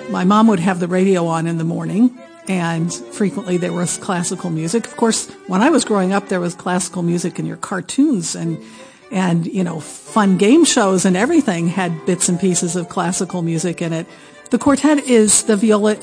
my mom would have the radio on in the morning, and frequently there was classical music. Of course, when I was growing up, there was classical music in your cartoons and fun game shows, and everything had bits and pieces of classical music in it. The quartet is the viola